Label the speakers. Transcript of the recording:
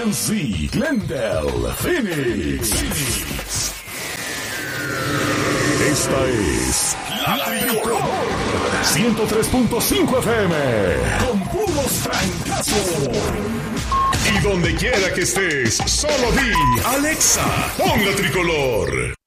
Speaker 1: PNC, Glendale, Phoenix. Esta es La Tricolor 103.5 FM con puros trancazos. Y donde quiera que estés, solo di Alexa, pon La Tricolor.